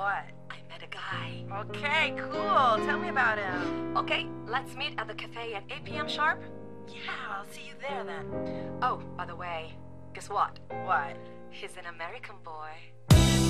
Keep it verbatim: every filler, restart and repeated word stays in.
What? I met a guy. Okay, cool. Tell me about him. Okay, let's meet at the cafe at eight p m sharp. Yeah, I'll see you there then. Oh, by the way, guess what? What? He's an American boy.